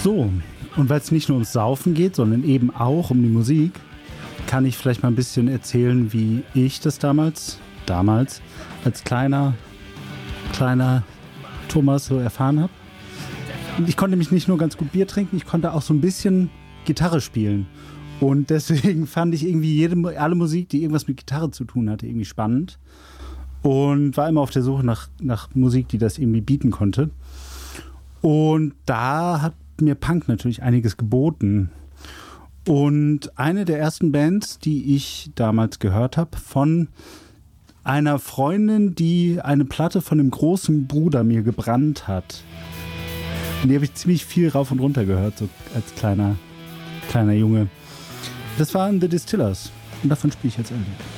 So, und weil es nicht nur ums Saufen geht, sondern eben auch um die Musik, kann ich vielleicht mal ein bisschen erzählen, wie ich das damals als kleiner Thomas so erfahren habe. Und ich konnte mich nicht nur ganz gut Bier trinken, ich konnte auch so ein bisschen Gitarre spielen. Und deswegen fand ich irgendwie alle Musik, die irgendwas mit Gitarre zu tun hatte, irgendwie spannend. Und war immer auf der Suche nach Musik, die das irgendwie bieten konnte. Und da hat mir Punk natürlich einiges geboten. Und eine der ersten Bands, die ich damals gehört habe, von einer Freundin, die eine Platte von dem großen Bruder mir gebrannt hat. Und die habe ich ziemlich viel rauf und runter gehört, so als kleiner Junge. Das waren The Distillers. Und davon spiele ich jetzt endlich.